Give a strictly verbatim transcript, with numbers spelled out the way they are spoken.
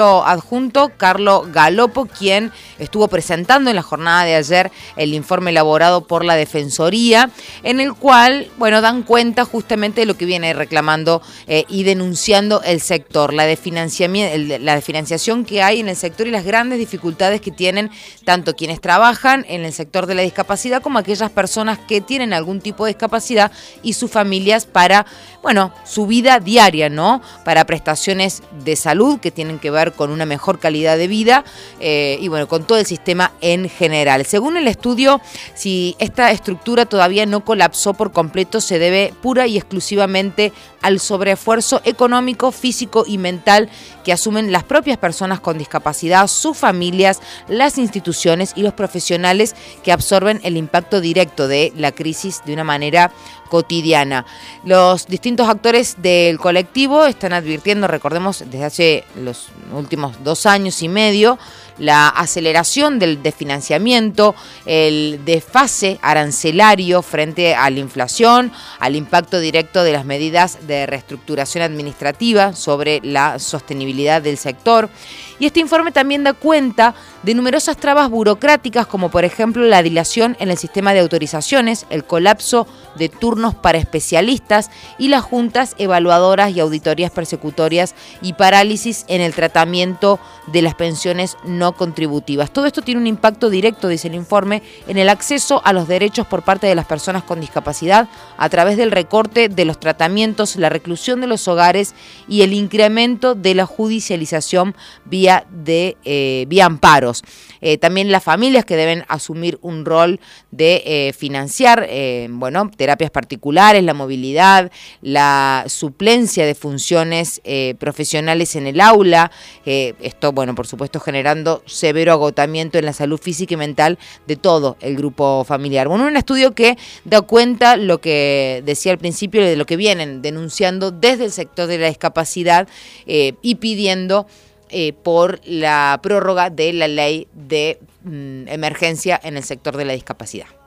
Adjunto Carlos Galopo, quien estuvo presentando en la jornada de ayer el informe elaborado por la Defensoría, en el cual, bueno, dan cuenta justamente de lo que viene reclamando eh, y denunciando el sector, la de, financiamiento, la de financiación que hay en el sector y las grandes dificultades que tienen tanto quienes trabajan en el sector de la discapacidad como aquellas personas que tienen algún tipo de discapacidad y sus familias para, bueno, su vida diaria, ¿no? Para prestaciones de salud que tienen que ver con una mejor calidad de vida eh, y bueno, con todo el sistema en general. Según el estudio, si esta estructura todavía no colapsó por completo, se debe pura y exclusivamente al sobreesfuerzo económico, físico y mental que asumen las propias personas con discapacidad, sus familias, las instituciones y los profesionales que absorben el impacto directo de la crisis de una manera cotidiana. Los distintos actores del colectivo están advirtiendo, recordemos, desde hace los últimos dos años y medio, la aceleración del desfinanciamiento, el desfase arancelario frente a la inflación, al impacto directo de las medidas de reestructuración administrativa sobre la sostenibilidad del sector. Y este informe también da cuenta de numerosas trabas burocráticas, como por ejemplo la dilación en el sistema de autorizaciones, el colapso de turnos para especialistas y las juntas evaluadoras y auditorías persecutorias y parálisis en el tratamiento de las pensiones no contributivas. Todo esto tiene un impacto directo, dice el informe, en el acceso a los derechos por parte de las personas con discapacidad a través del recorte de los tratamientos, la reclusión de los hogares y el incremento de la judicialización vía, de, eh, vía amparos. Eh, también las familias que deben asumir un rol de eh, financiar, eh, bueno, terapias particulares, la movilidad, la suplencia de funciones eh, profesionales en el aula, eh, esto, bueno, por supuesto generando severo agotamiento en la salud física y mental de todo el grupo familiar. Bueno, un estudio que da cuenta lo que decía al principio de lo que vienen denunciando desde el sector de la discapacidad eh, y pidiendo eh, por la prórroga de la ley de mm, emergencia en el sector de la discapacidad.